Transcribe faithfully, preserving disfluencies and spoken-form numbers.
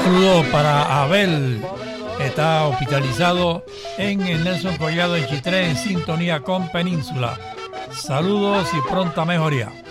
saludo para Abel, está hospitalizado en el Nelson Collado en Chitré, en sintonía con Península. Saludos y pronta mejoría.